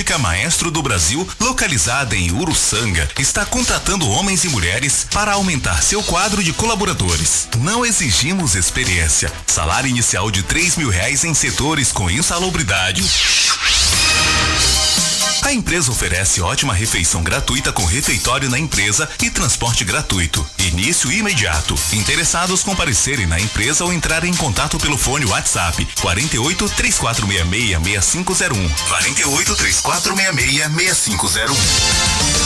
Clínica Maestro do Brasil, localizada em Uruçanga, está contratando homens e mulheres para aumentar seu quadro de colaboradores. Não exigimos experiência. Salário inicial de R$3.000 em setores com insalubridade. A empresa oferece ótima refeição gratuita com refeitório na empresa e transporte gratuito. Início imediato. Interessados comparecerem na empresa ou entrarem em contato pelo fone WhatsApp 48 3466 6501. 48 3466 6501.